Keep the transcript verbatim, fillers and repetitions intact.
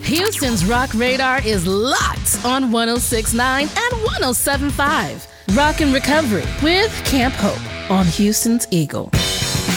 Houston's Rock Radar is locked on one oh six point nine and one oh seven point five. Rock and Recovery with Camp Hope on Houston's Eagle.